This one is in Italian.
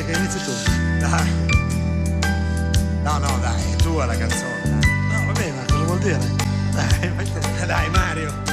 Vuoi che inizi tu? Dai. No, dai, è tua la canzone. No, vabbè, ma cosa vuol dire? Dai, Mario.